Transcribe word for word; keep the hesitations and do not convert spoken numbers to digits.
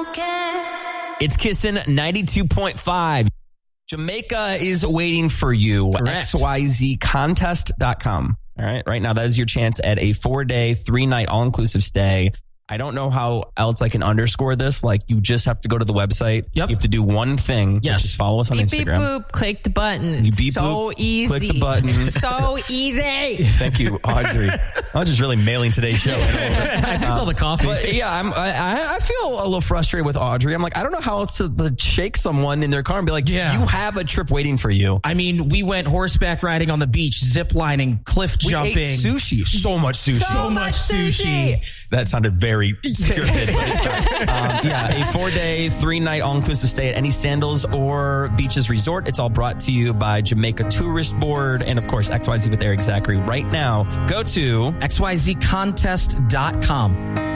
It's Kissin' ninety-two point five. Jamaica is waiting for you. Correct. X Y Z contest dot com. All right. Right now, that is your chance at a four day, three night all inclusive stay. I don't know how else I can underscore this. Like, you just have to go to the website. Yep. You have to do one thing. Yes. Which is follow us on Beep, Instagram. beep, boop. Click the button. You beep, so boop, easy. click the button. So easy. Thank you, Audrey. I'm just really mailing today's show. I saw the coffee. But yeah, I'm, I, I feel a little frustrated with Audrey. I'm like, I don't know how else to, to shake someone in their car and be like, Yeah. you have a trip waiting for you. I mean, we went horseback riding on the beach, zip lining, cliff We jumping. ate sushi. So much sushi. So much sushi. That sounded very scripted. But um, yeah, a four-day, three-night all-inclusive stay at any Sandals or Beaches resort. It's all brought to you by Jamaica Tourist Board and, of course, X Y Z with Eric Zachary. Right now, go to X Y Z contest dot com.